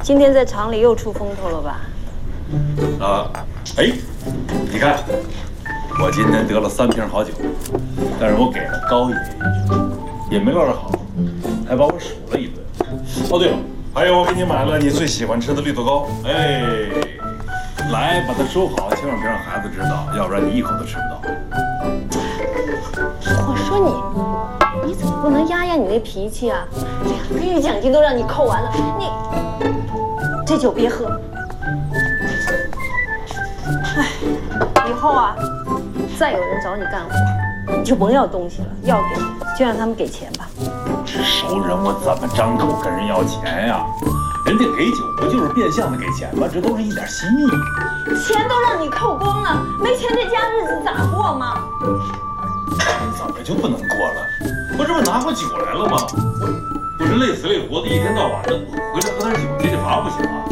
今天在厂里又出风头了吧？ 哎，你看，我今天得了3瓶好酒，但是我给了高爷也没落着好，还把我数了一顿。哦，对了，还有我给你买了你最喜欢吃的绿豆糕，哎，来把它收好，千万别让孩子知道，要不然你一口都吃不到。 我说你怎么不能压压你那脾气啊？2个月奖金都让你扣完了，你这酒别喝。哎，以后啊，再有人找你干活，你就甭要东西了，要给就让他们给钱吧。 是熟人，我怎么张口跟人要钱呀？人家给酒不就是变相的给钱吗？这都是一点心意。 钱都让你扣光了，没钱这家日子咋过嘛？ 怎么就不能过了？我这不拿过酒来了吗？我这累死累活的，一天到晚的，回来喝点酒解解乏不行吗？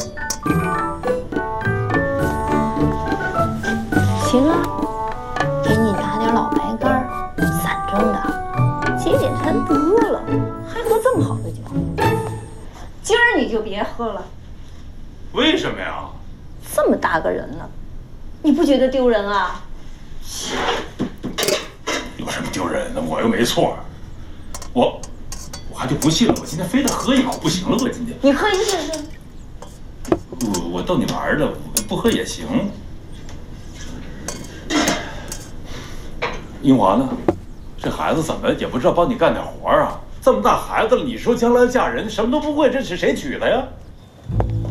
行啊，给你拿点老白干，散装的，解解馋得了，还喝这么好的酒。今儿你就别喝了。 为什么呀？ 这么大个人了，你不觉得丢人啊？ 有什么丢人的？我又没错。我还就不信了，我今天非得喝一口不行了。我今天你喝一试试。 我逗你玩的，不喝也行。英华呢？这孩子怎么也不知道帮你干点活啊？这么大孩子了，你说将来嫁人什么都不会，这是谁娶的呀？